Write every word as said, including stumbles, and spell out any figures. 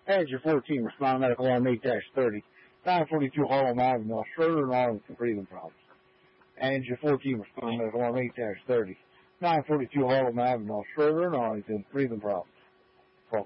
Manager fourteen, respond medical alarm eight dash thirty. nine forty-two Harlem Avenue, Schroeder and Arlington, breathing problems. Manager fourteen, respond medical alarm eight dash thirty. nine forty-two Harlem Avenue, Schroeder and Arlington, breathing problems.